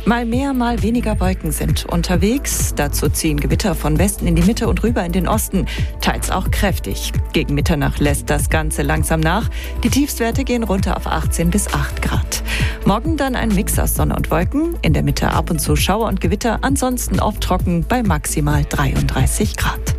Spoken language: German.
Mal mehr, mal weniger Wolken sind unterwegs. Dazu ziehen Gewitter von Westen in die Mitte und rüber in den Osten, teils auch kräftig. Gegen Mitternacht lässt das Ganze langsam nach. Die Tiefstwerte gehen runter auf 18 bis 8 Grad. Morgen dann ein Mix aus Sonne und Wolken. In der Mitte ab und zu Schauer und Gewitter, ansonsten oft trocken bei maximal 33 Grad.